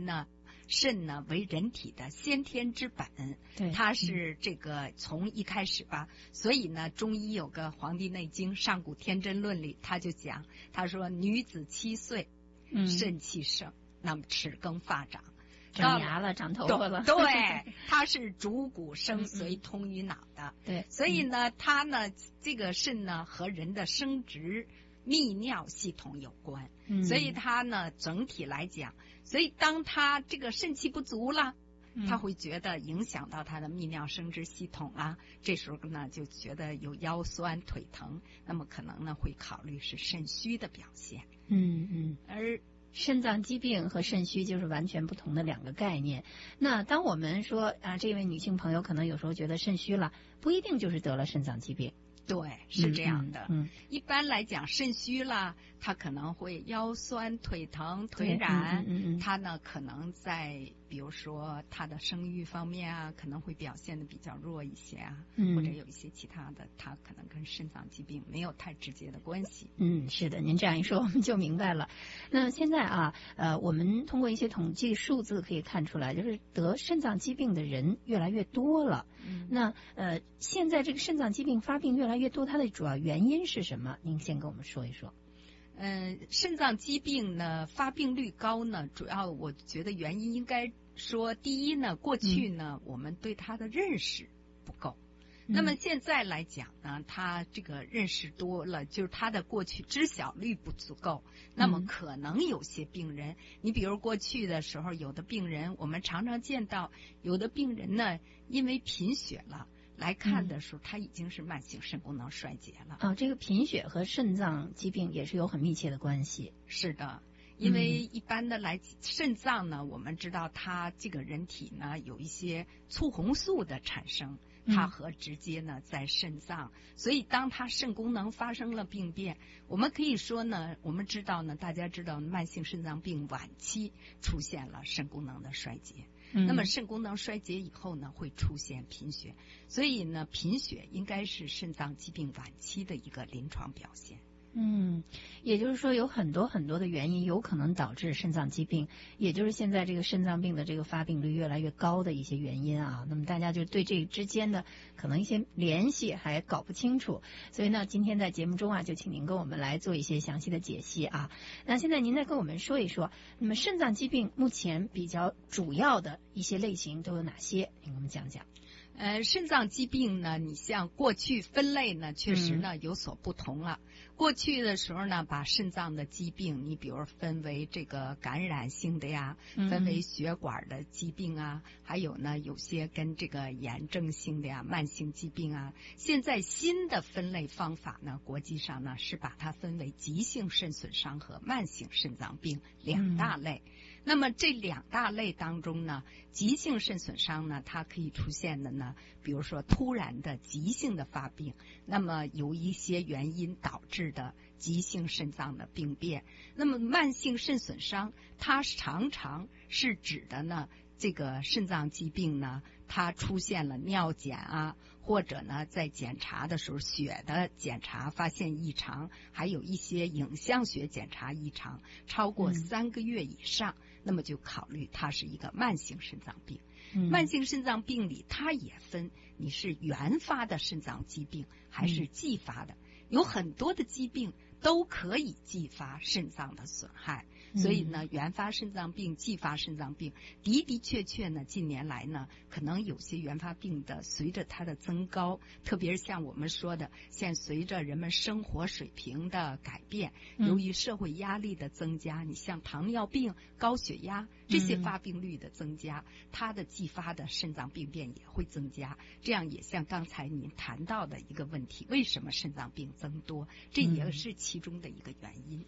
呢，肾呢为人体的先天之本， 对， 它是这个从一开始吧，所以呢，中医有个《黄帝内经·上古天真论》里，他就讲，他说女子7岁，肾气盛，那么齿更发长。 长牙了，长头发了， 对，它是主骨生髓通于脑的， 对， 所以呢，它呢，这个肾呢和人的生殖泌尿系统有关，所以它呢整体来讲，所以当它这个肾气不足了，他会觉得影响到他的泌尿生殖系统啊，这时候呢就觉得有腰酸腿疼，那么可能呢会考虑是肾虚的表现。而肾脏疾病和肾虚就是完全不同的两个概念。那当我们说啊，这位女性朋友可能有时候觉得肾虚了，不一定就是得了肾脏疾病。 对，是这样的。一般来讲，肾虚了，他可能会腰酸腿疼、腿软，他呢可能在比如说他的生育方面啊，可能会表现的比较弱一些啊，或者有一些其他的，他可能跟肾脏疾病没有太直接的关系。 是的，您这样一说我们就明白了。那现在啊，我们通过一些统计数字可以看出来，就是得肾脏疾病的人越来越多了。那现在这个肾脏疾病发病越来越多，它的主要原因是什么？您先跟我们说一说。 肾脏疾病呢发病率高呢，主要我觉得原因应该说，第一呢，过去呢我们对它的认识不够。那么现在来讲呢，他这个认识多了，就是他的过去知晓率不足够。那么可能有些病人，你比如过去的时候，有的病人我们常常见到，有的病人呢，因为贫血了。来看的时候，他已经是慢性肾功能衰竭了。 这个贫血和肾脏疾病也是有很密切的关系。 是的，因为一般的肾脏呢，我们知道它这个人体呢有一些促红素的产生，它和直接呢在肾脏，所以当它肾功能发生了病变，我们可以说呢，我们知道呢，大家知道慢性肾脏病晚期出现了肾功能的衰竭。那么肾功能衰竭以后呢，会出现贫血，所以呢，贫血应该是肾脏疾病晚期的一个临床表现。 也就是说有很多很多的原因有可能导致肾脏疾病，也就是现在这个肾脏病的这个发病率越来越高的一些原因啊。那么大家就对这之间的可能一些联系还搞不清楚，所以呢，今天在节目中啊，就请您跟我们来做一些详细的解析啊。那现在您再跟我们说一说，那么肾脏疾病目前比较主要的一些类型都有哪些？您给我们讲讲。 肾脏疾病呢，你像过去分类呢，确实呢有所不同了。过去的时候呢，把肾脏的疾病，你比如分为这个感染性的呀，分为血管的疾病啊，还有呢有些跟这个炎症性的呀、慢性疾病啊。现在新的分类方法呢，国际上呢是把它分为急性肾损伤和慢性肾脏病两大类。那么这两大类当中呢，急性肾损伤呢，它可以出现的呢，比如说突然的急性的发病，那么由一些原因导致的急性肾脏的病变。那么慢性肾损伤，它常常是指的呢，这个肾脏疾病呢，它出现了尿检啊，或者呢在检查的时候血的检查发现异常，还有一些影像学检查异常超过3个月以上，那么就考虑它是一个慢性肾脏病。慢性肾脏病里它也分你是原发的肾脏疾病还是继发的，有很多的疾病都可以继发肾脏的损害。所以呢，原发肾脏病、继发肾脏病的的确确呢，近年来呢，可能有些原发病的随着它的增高，特别是像我们说的，现在随着人们生活水平的改变，由于社会压力的增加，你像糖尿病、高血压这些发病率的增加，它的继发的肾脏病变也会增加。这样也像刚才您谈到的一个问题，为什么肾脏病增多？这也是其中的一个原因。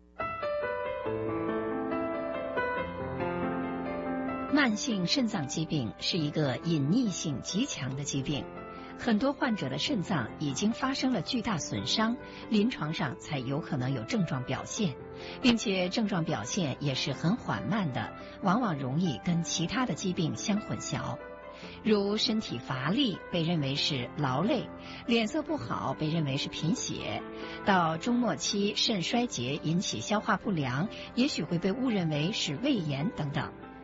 慢性肾脏疾病是一个隐匿性极强的疾病，很多患者的肾脏已经发生了巨大损伤，临床上才有可能有症状表现，并且症状表现也是很缓慢的，往往容易跟其他的疾病相混淆。如身体乏力被认为是劳累，脸色不好被认为是贫血，到中末期肾衰竭引起消化不良，也许会被误认为是胃炎等等。